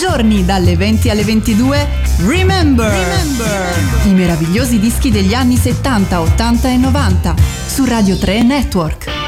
giorni dalle 20 alle 22, Remember. I meravigliosi dischi degli anni 70, 80 e 90 su Radio 3 Network.